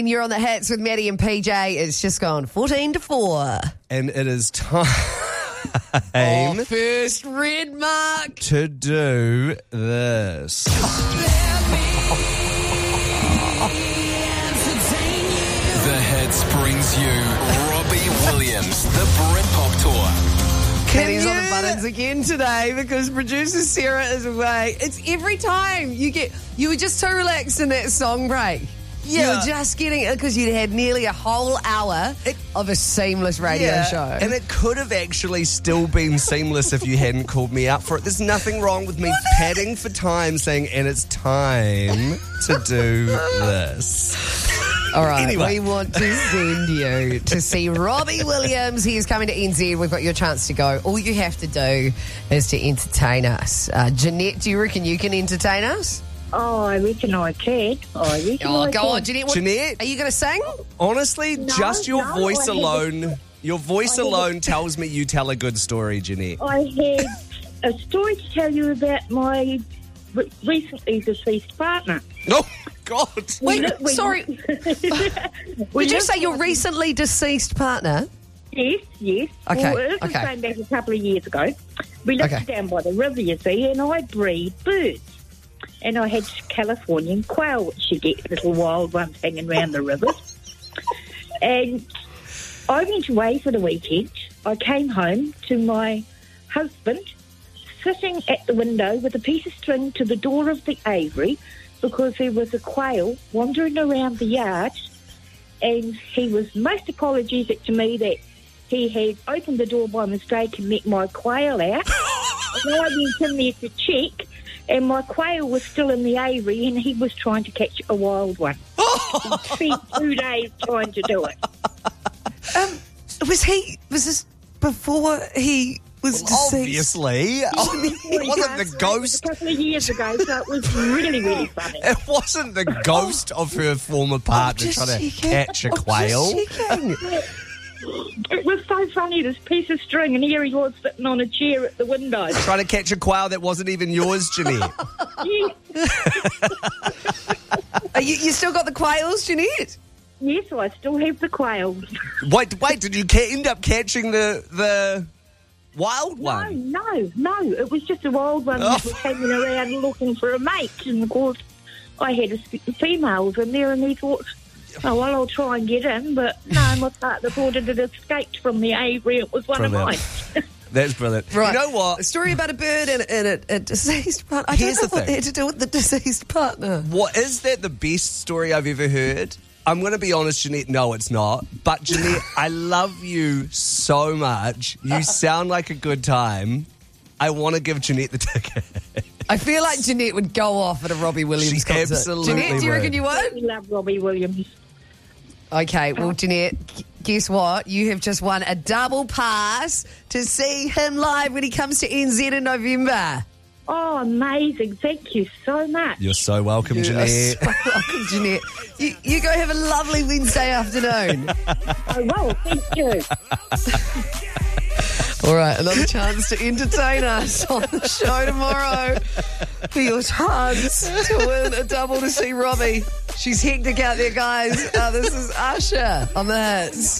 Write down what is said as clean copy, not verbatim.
You're on the hits with Maddie and PJ. It's just gone 14-4. And it is time First red mark. to do this. The Hits brings you Robbie Williams, the Britpop Tour. Maddie's on the buttons again today because producer Sarah is away. It's every time you were just so relaxed in that song break. You were just getting it because you'd had nearly a whole hour of a seamless radio show. And it could have actually still been seamless if you hadn't called me up for it. There's nothing wrong with me padding for time saying, and it's time to do this. All right, Anyway. we want to send you to see Robbie Williams. He is coming to NZ. We've got your chance to go. All you have to do is to entertain us. Jeanette, do you reckon you can entertain us? Oh, I reckon I can. Go on, Jeanette. Jeanette? Are you going to sing? Honestly, just your no, voice I alone, tells me you tell a good story, Jeanette. I had a story to tell you about my recently deceased partner. Oh, God. Wait, sorry. Did you say your recently deceased partner? Yes. Okay, Well, this was going back a couple of years ago. We lived down by the river, you see, and I breed birds. And I had Californian quail, which you get, little wild ones hanging around the rivers. And I went away for the weekend. I came home to my husband sitting at the window with a piece of string to the door of the aviary because there was a quail wandering around the yard, and he was most apologetic to me that he had opened the door by mistake and let my quail out. And I went in there to check, and my quail was still in the aviary, and he was trying to catch a wild one. He spent 2 days trying to do it. Was this before he was deceased? Obviously. It wasn't the It was ghost. a couple of years ago, so it was really, really funny. It wasn't the ghost of her former partner Just trying to checking. catch a quail. Just checking. It was so funny, this piece of string, and here he was sitting on a chair at the window. Trying to catch a quail that wasn't even yours, Jeanette. You still got the quails, Jeanette? Yes, I still have the quails. Wait, did you end up catching the wild one? No, it was just a wild one that was hanging around looking for a mate, and of course I had females in there, and he thought, oh, well, I'll try and get in, but no, my partner thought it had escaped from the aviary. It was one of mine. That's brilliant. Right. You know what? A story about a bird and a deceased partner. I Here's don't know the what thing. that had to do with the deceased partner. What is that the best story I've ever heard? I'm going to be honest, Jeanette, no, it's not. But, Jeanette, I love you so much. You sound like a good time. I want to give Jeanette the ticket. I feel like Jeanette would go off at a Robbie Williams She concert. absolutely Jeanette, do you reckon would. you would? We love Robbie Williams. Okay, well, Jeanette, guess what? You have just won a double pass to see him live when he comes to NZ in November. Oh, amazing. Thank you so much. You're so welcome, You are Jeanette. so welcome, Jeanette. You go have a lovely Wednesday afternoon. Oh, well, thank you. All right, another chance to entertain us on the show tomorrow for your chance to win a double to see Robbie. She's hectic out there, guys. This is Usher on the Hits.